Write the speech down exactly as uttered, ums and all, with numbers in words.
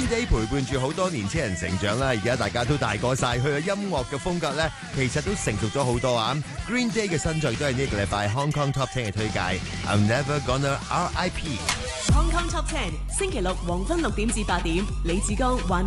Green Day 陪伴住好多年青人成長啦，而家大家都大個晒，佢嘅音樂嘅風格咧，其實都成熟咗好多啊。Green Day 嘅新作都係呢個禮拜 Hong Kong Top Ten 嘅推介 ，I'm Never Gonna R I P。 Hong Kong Top Ten 星期六黃昏六點至八點，李志剛環